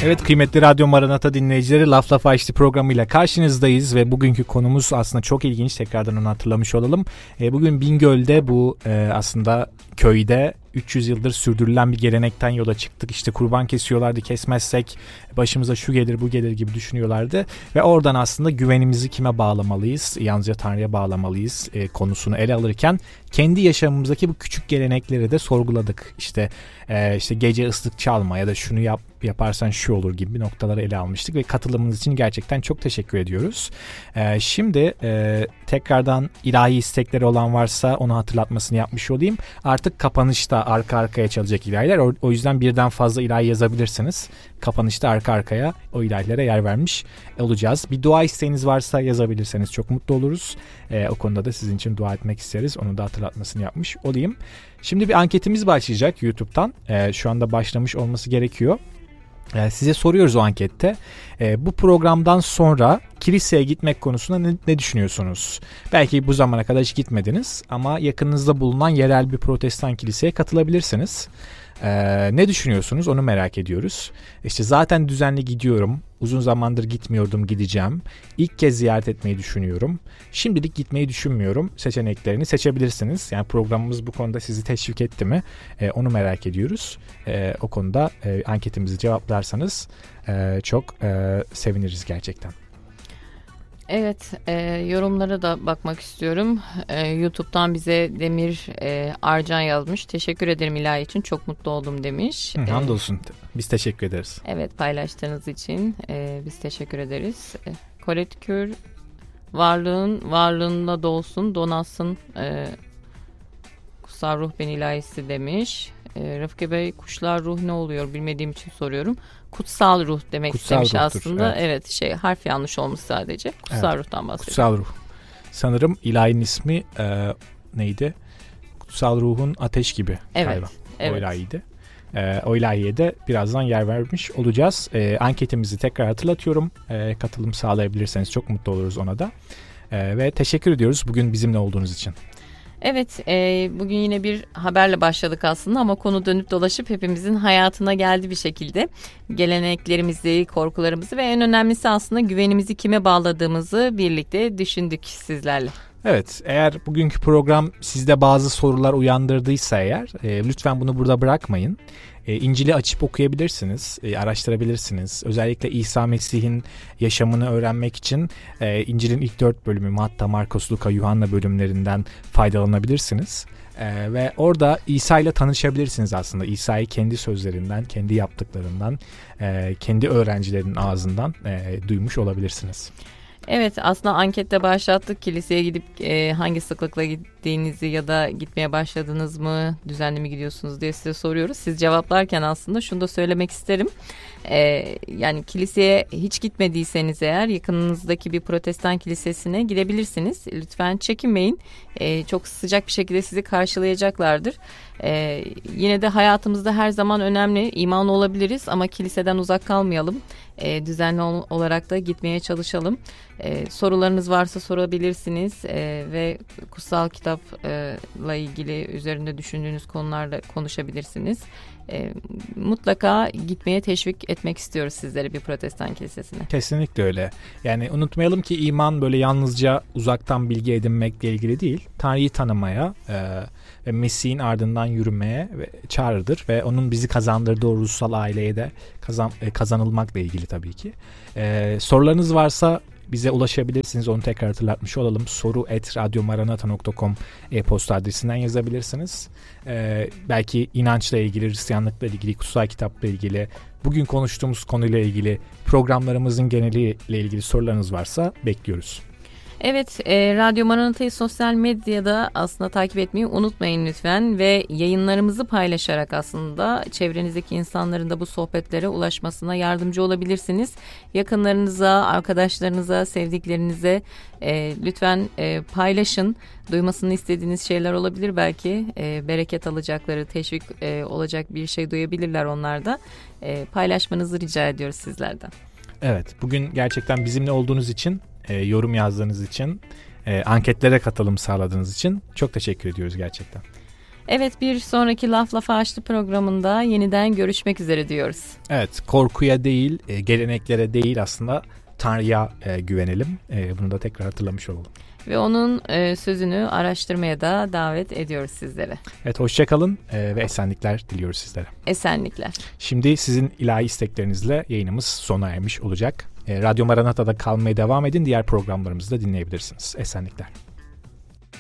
Evet, kıymetli Radyo Maranata dinleyicileri, Laf Lafa Açtı programıyla karşınızdayız ve bugünkü konumuz aslında çok ilginç. Tekrardan onu hatırlamış olalım. Bugün Bingöl'de bu aslında köyde 300 yıldır sürdürülen bir gelenekten yola çıktık. İşte kurban kesiyorlardı, kesmezsek başımıza şu gelir bu gelir gibi düşünüyorlardı. Ve oradan aslında güvenimizi kime bağlamalıyız, yalnızca Tanrı'ya bağlamalıyız konusunu ele alırken kendi yaşamımızdaki bu küçük gelenekleri de sorguladık. İşte gece ıslık çalma ya da şunu yaparsan şu olur gibi noktaları ele almıştık ve katılımınız için gerçekten çok teşekkür ediyoruz. Şimdi tekrardan ilahi istekleri olan varsa onu hatırlatmasını yapmış olayım. Artık kapanışta arka arkaya çalacak ilahiler. O yüzden birden fazla ilahi yazabilirsiniz. Kapanışta arka arkaya o ilahilere yer vermiş olacağız. Bir dua isteğiniz varsa yazabilirseniz çok mutlu oluruz. O konuda da sizin için dua etmek isteriz. Onu da hatırlatmasını yapmış olayım. Şimdi bir anketimiz başlayacak YouTube'dan. Şu anda başlamış olması gerekiyor. Size soruyoruz o ankette. Bu programdan sonra kiliseye gitmek konusunda ne düşünüyorsunuz? Belki bu zamana kadar hiç gitmediniz ama yakınınızda bulunan yerel bir protestan kiliseye katılabilirsiniz. Ne düşünüyorsunuz? Onu merak ediyoruz. İşte zaten düzenli gidiyorum. Uzun zamandır gitmiyordum, gideceğim. İlk kez ziyaret etmeyi düşünüyorum. Şimdilik gitmeyi düşünmüyorum. Seçeneklerini seçebilirsiniz. Yani programımız bu konuda sizi teşvik etti mi? Onu merak ediyoruz. O konuda anketimizi cevaplarsanız çok seviniriz gerçekten. Evet, yorumlara da bakmak istiyorum. YouTube'dan bize Demir Arcan yazmış. Teşekkür ederim ilahi için. Çok mutlu oldum demiş. Hamdolsun. Biz teşekkür ederiz. Evet, paylaştığınız için biz teşekkür ederiz. Kolet Kür, varlığında dolsun, donatsın. Kutsal ruh ben ilahisi demiş. Rıfkı Bey, kuşlar ruh ne oluyor bilmediğim için soruyorum. Kutsal ruh demek kutsal istemiş ruhtur, aslında. Evet, harf yanlış olmuş sadece. Kutsal ruhtan bahsediyor. Kutsal ruh. Sanırım ilahinin ismi neydi? Kutsal ruhun ateş gibi. Evet. Galiba. Evet. O ilahiydi. O ilahiye de birazdan yer vermiş olacağız. Anketimizi tekrar hatırlatıyorum. Katılım sağlayabilirseniz çok mutlu oluruz ona da. Ve teşekkür ediyoruz bugün bizimle olduğunuz için. Evet, bugün yine bir haberle başladık aslında ama konu dönüp dolaşıp hepimizin hayatına geldi bir şekilde. Geleneklerimizi, korkularımızı ve en önemlisi aslında güvenimizi kime bağladığımızı birlikte düşündük sizlerle. Evet, eğer bugünkü program sizde bazı sorular uyandırdıysa eğer lütfen bunu burada bırakmayın. İncil'i açıp okuyabilirsiniz, araştırabilirsiniz. Özellikle İsa Mesih'in yaşamını öğrenmek için İncil'in ilk 4 bölümü Matta, Markos, Luka, Yuhanna bölümlerinden faydalanabilirsiniz. Ve orada İsa ile tanışabilirsiniz aslında. İsa'yı kendi sözlerinden, kendi yaptıklarından, kendi öğrencilerinin ağzından duymuş olabilirsiniz. Evet, aslında ankette başlattık. Kiliseye gidip hangi sıklıkla gittiğinizi ya da gitmeye başladınız mı, düzenli mi gidiyorsunuz diye size soruyoruz. Siz cevaplarken aslında şunu da söylemek isterim. Yani kiliseye hiç gitmediyseniz eğer yakınınızdaki bir protestan kilisesine gidebilirsiniz. Lütfen çekinmeyin. Çok sıcak bir şekilde sizi karşılayacaklardır. Yine de hayatımızda her zaman önemli. İman olabiliriz ama kiliseden uzak kalmayalım. Düzenli olarak da gitmeye çalışalım. Sorularınız varsa sorabilirsiniz ve kutsal kitapla ilgili üzerinde düşündüğünüz konularla konuşabilirsiniz. Mutlaka gitmeye teşvik etmek istiyoruz sizlere bir protestan kilisesine. Kesinlikle öyle. Yani unutmayalım ki iman böyle yalnızca uzaktan bilgi edinmekle ilgili değil. Tanrı'yı tanımaya ve Mesih'in ardından yürümeye çağrıdır ve onun bizi kazandırdığı o ruhsal aileye de kazanılmakla ilgili tabii ki. Sorularınız varsa bize ulaşabilirsiniz. Onu tekrar hatırlatmış olalım. soru@radyomaranata.com e-posta adresinden yazabilirsiniz. Belki inançla ilgili, Hristiyanlıkla ilgili, kutsal kitapla ilgili, bugün konuştuğumuz konuyla ilgili, programlarımızın geneliyle ilgili sorularınız varsa bekliyoruz. Evet, Radyo Maranata'yı sosyal medyada aslında takip etmeyi unutmayın lütfen ve yayınlarımızı paylaşarak aslında çevrenizdeki insanların da bu sohbetlere ulaşmasına yardımcı olabilirsiniz. Yakınlarınıza, arkadaşlarınıza, sevdiklerinize lütfen paylaşın. Duymasını istediğiniz şeyler olabilir belki. Bereket alacakları, teşvik olacak bir şey duyabilirler onlar da. Paylaşmanızı rica ediyoruz sizlerden. Evet, bugün gerçekten bizimle olduğunuz için, yorum yazdığınız için, anketlere katılım sağladığınız için çok teşekkür ediyoruz gerçekten. Evet, bir sonraki Laf Lafa Açtı programında yeniden görüşmek üzere diyoruz. Evet, korkuya değil, geleneklere değil aslında Tanrı'ya güvenelim. Bunu da tekrar hatırlamış olalım. Ve onun sözünü araştırmaya da davet ediyoruz sizlere. Evet, hoşça kalın ve esenlikler diliyoruz sizlere. Esenlikler. Şimdi sizin ilahi isteklerinizle yayınımız sona ermiş olacak. Radyo Maranata'da kalmaya devam edin. Diğer programlarımızı da dinleyebilirsiniz. Esenlikler.